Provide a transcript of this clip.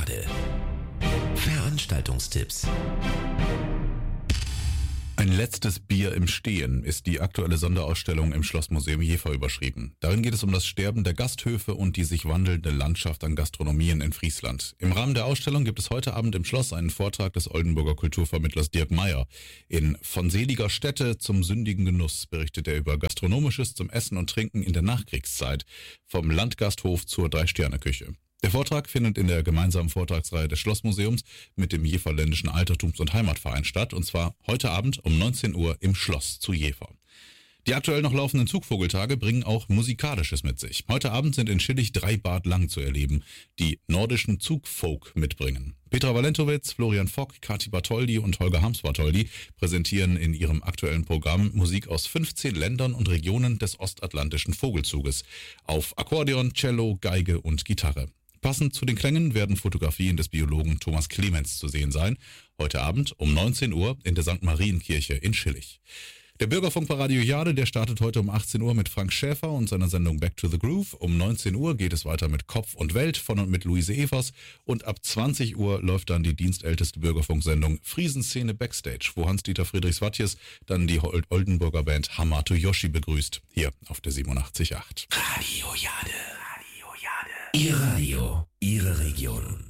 Jade. Veranstaltungstipps. Ein letztes Bier im Stehen ist die aktuelle Sonderausstellung im Schlossmuseum Jever überschrieben. Darin geht es um das Sterben der Gasthöfe und die sich wandelnde Landschaft an Gastronomien in Friesland. Im Rahmen der Ausstellung gibt es heute Abend im Schloss einen Vortrag des Oldenburger Kulturvermittlers Dirk Meyer. In Von seliger Stätte zum sündigen Genuss berichtet er über Gastronomisches zum Essen und Trinken in der Nachkriegszeit, vom Landgasthof zur Drei-Sterne-Küche. Der Vortrag findet in der gemeinsamen Vortragsreihe des Schlossmuseums mit dem Jeverländischen Altertums- und Heimatverein statt, und zwar heute Abend um 19 Uhr im Schloss zu Jever. Die aktuell noch laufenden Zugvogeltage bringen auch Musikalisches mit sich. Heute Abend sind in Schillig 3 Bad lang zu erleben, die nordischen Zugfolk mitbringen. Petra Walentowitz, Florian Fock, Kati Bartholdy und Holger Harms-Bartholdy präsentieren in ihrem aktuellen Programm Musik aus 15 Ländern und Regionen des ostatlantischen Vogelzuges auf Akkordeon, Cello, Geige und Gitarre. Passend zu den Klängen werden Fotografien des Biologen Thomas Clemens zu sehen sein. Heute Abend um 19 Uhr in der St. Marienkirche in Schillig. Der Bürgerfunk bei Radio Jade, der startet heute um 18 Uhr mit Frank Schäfer und seiner Sendung Back to the Groove. Um 19 Uhr geht es weiter mit Kopf und Welt von und mit Luise Evers. Und ab 20 Uhr läuft dann die dienstälteste Bürgerfunksendung Friesenszene Backstage, wo Hans-Dieter Friedrichs-Wattjes dann die Oldenburger Band Hamato Yoshi begrüßt. Hier auf der 87.8. Radio Jade. Radio Jade. Ihr Radio, Ihre Region.